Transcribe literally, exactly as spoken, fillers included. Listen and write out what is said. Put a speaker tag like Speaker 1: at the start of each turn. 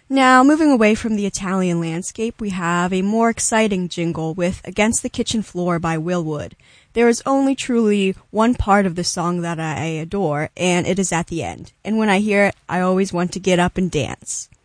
Speaker 1: Now, moving away from the Italian landscape, we have a more exciting jingle with Against the Kitchen Floor by Will Wood. There is only truly one part of the song that I adore, and it is at the end. And when I hear it, I always want to get up and dance.